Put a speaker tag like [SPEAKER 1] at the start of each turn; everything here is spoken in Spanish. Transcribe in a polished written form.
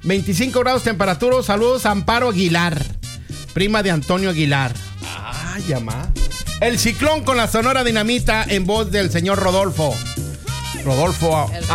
[SPEAKER 1] 25 grados temperatura. Saludos a Amparo Aguilar, prima de Antonio Aguilar. Llama. El ciclón con la Sonora Dinamita en voz del señor Rodolfo